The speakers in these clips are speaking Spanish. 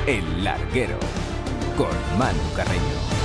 El Larguero, con Manu Carreño.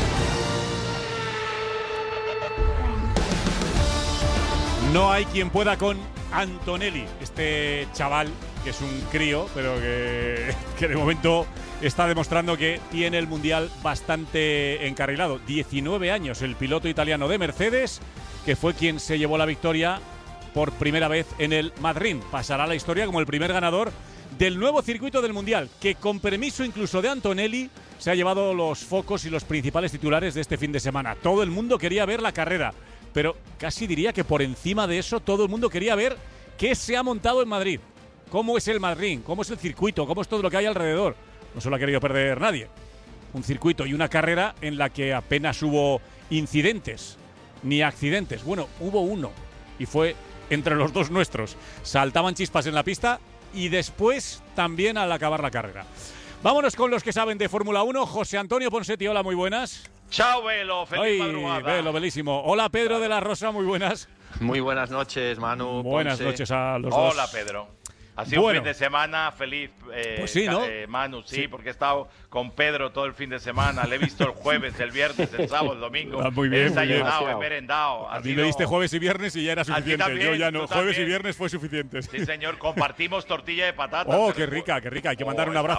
No hay quien pueda con Antonelli, este chaval que es un crío, pero que de momento está demostrando que tiene el Mundial bastante encarrilado. 19 años, el piloto italiano de Mercedes, que fue quien se llevó la victoria por primera vez en el Madrid. Pasará a la historia como el primer ganador del nuevo circuito del Mundial, que con permiso incluso de Antonelli se ha llevado los focos y los principales titulares de este fin de semana. Todo el mundo quería ver la carrera, pero casi diría que por encima de eso todo el mundo quería ver qué se ha montado en Madrid. Cómo es el Madrid, cómo es el circuito, cómo es todo lo que hay alrededor. No se lo ha querido perder nadie. Un circuito y una carrera en la que apenas hubo incidentes ni accidentes. Bueno, hubo uno y fue entre los dos nuestros. Saltaban chispas en la pista y después también al acabar la carrera. Vámonos con los que saben de Fórmula 1. José Antonio Ponsetti, hola, muy buenas. Chao, Velo, feliz madrugada. Velo, belísimo. Hola, Pedro de la Rosa, muy buenas. Muy buenas noches, Manu. Buenas Ponce. noches a los dos. Hola, Pedro. Ha sido un fin de semana feliz, pues sí, ¿no? Manu, sí, porque he estado con Pedro todo el fin de semana. Le he visto el jueves, el viernes, el sábado, el domingo. Muy bien, he desayunado, muy bien. he merendado. A mí me diste jueves y viernes y ya era suficiente. También, yo ya no. Jueves y también. viernes fue suficiente. Sí, señor, compartimos tortilla de patata. Oh, qué rica, qué rica. Hay que mandar un abrazo